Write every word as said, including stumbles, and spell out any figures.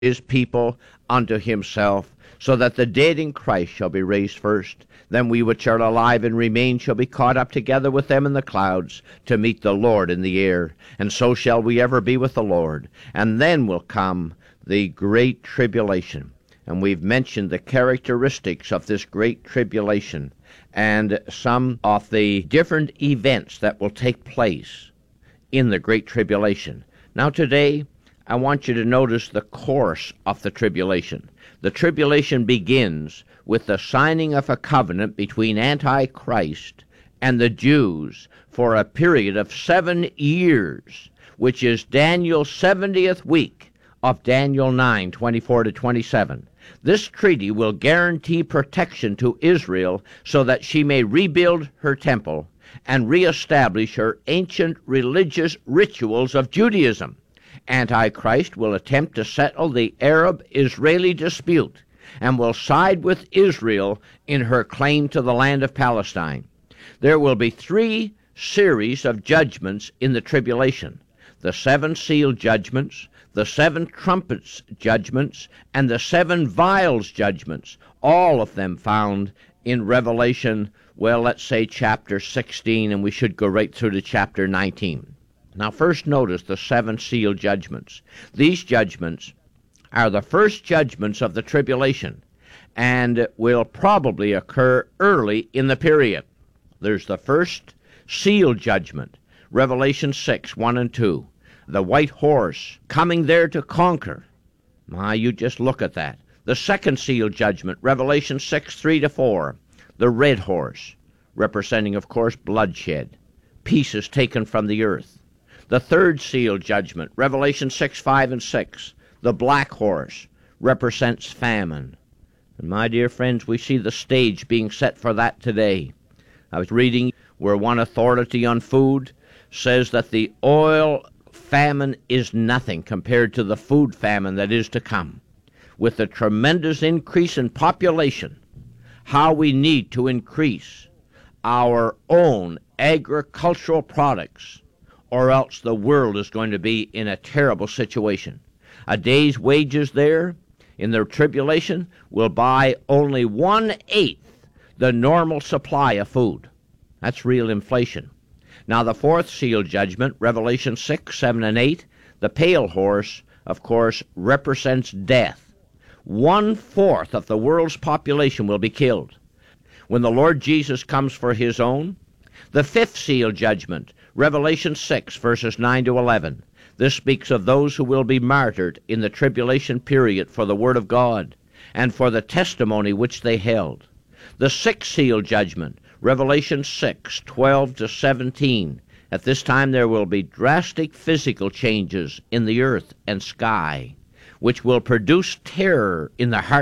his people unto himself, so that the dead in Christ shall be raised first. Then we which are alive and remain shall be caught up together with them in the clouds, to meet the Lord in the air. And so shall we ever be with the Lord. And then will come the great tribulation. And we've mentioned the characteristics of this great tribulation and some of the different events that will take place in the great tribulation. Now today, I want you to notice the course of the tribulation. The tribulation begins with the signing of a covenant between Antichrist and the Jews for a period of seven years, which is Daniel's seventieth week of Daniel nine, twenty-four to twenty-seven. This treaty will guarantee protection to Israel so that she may rebuild her temple and reestablish her ancient religious rituals of Judaism. Antichrist will attempt to settle the Arab-Israeli dispute and will side with Israel in her claim to the land of Palestine. There will be three series of judgments in the tribulation: the seven seal judgments, the seven trumpets judgments, and the seven vials judgments, all of them found in Revelation, well, let's say chapter sixteen, and we should go right through to chapter nineteen. Now first notice the seven seal judgments. These judgments are the first judgments of the tribulation and will probably occur early in the period. There's the first seal judgment, Revelation six, one and two. The white horse coming there to conquer. My, you just look at that. The second seal judgment, Revelation six, three to four. The red horse, representing, of course, bloodshed, pieces taken from the earth. The third seal judgment, Revelation six, five and six. The black horse represents famine. And my dear friends, we see the stage being set for that today. I was reading where one authority on food says that the oil famine is nothing compared to the food famine that is to come. With the tremendous increase in population, how we need to increase our own agricultural products, or else the world is going to be in a terrible situation. A day's wages there in the tribulation will buy only one-eighth the normal supply of food. That's real inflation. Now the fourth seal judgment, Revelation six, seven, and eight, the pale horse, of course, represents death. One-fourth of the world's population will be killed when the Lord Jesus comes for his own. The fifth seal judgment, Revelation six, verses nine to eleven. This speaks of those who will be martyred in the tribulation period for the word of God and for the testimony which they held. The sixth seal judgment, Revelation six, twelve to seventeen. At this time there will be drastic physical changes in the earth and sky, which will produce terror in the heart